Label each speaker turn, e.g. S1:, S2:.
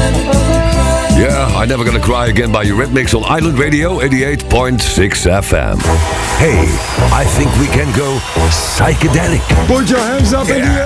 S1: Yeah, I'm Never Gonna Cry Again by Eurythmics on Island Radio 88.6 FM. Hey, I think we can go psychedelic.
S2: Put your hands up in the air.